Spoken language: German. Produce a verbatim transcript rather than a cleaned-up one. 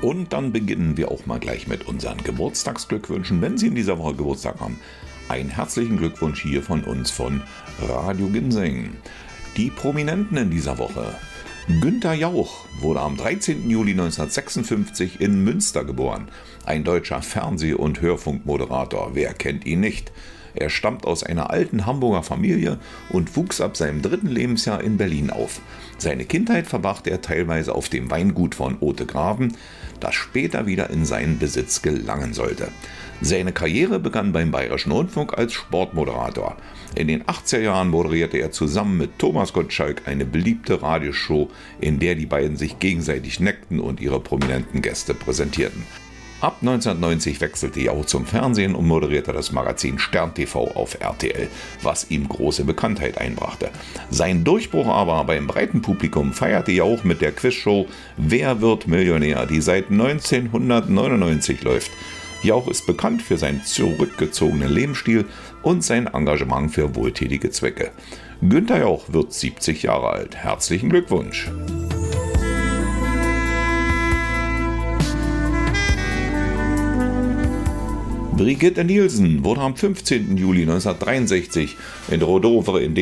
Und dann beginnen wir auch mal gleich mit unseren Geburtstagsglückwünschen. Wenn Sie in dieser Woche Geburtstag haben, einen herzlichen Glückwunsch hier von uns von Radio Ginseng. Die Prominenten in dieser Woche. Günther Jauch wurde am dreizehnten Juli neunzehnhundertsechsundfünfzig in Münster geboren. Ein deutscher Fernseh- und Hörfunkmoderator. Wer kennt ihn nicht? Er stammt aus einer alten Hamburger Familie und wuchs ab seinem dritten Lebensjahr in Berlin auf. Seine Kindheit verbrachte er teilweise auf dem Weingut von Othegraven, das später wieder in seinen Besitz gelangen sollte. Seine Karriere begann beim Bayerischen Rundfunk als Sportmoderator. In den achtziger Jahren moderierte er zusammen mit Thomas Gottschalk eine beliebte Radioshow, in der die beiden sich gegenseitig neckten und ihre prominenten Gäste präsentierten. Ab neunzehnhundertneunzig wechselte Jauch zum Fernsehen und moderierte das Magazin Stern T V auf R T L, was ihm große Bekanntheit einbrachte. Sein Durchbruch aber beim breiten Publikum feierte Jauch mit der Quizshow Wer wird Millionär?, die seit neunzehnhundertneunundneunzig läuft. Jauch ist bekannt für seinen zurückgezogenen Lebensstil und sein Engagement für wohltätige Zwecke. Günther Jauch wird siebzig Jahre alt. Herzlichen Glückwunsch! Brigitte Nielsen wurde am fünfzehnten Juli neunzehnhundertdreiundsechzig in Rodovre in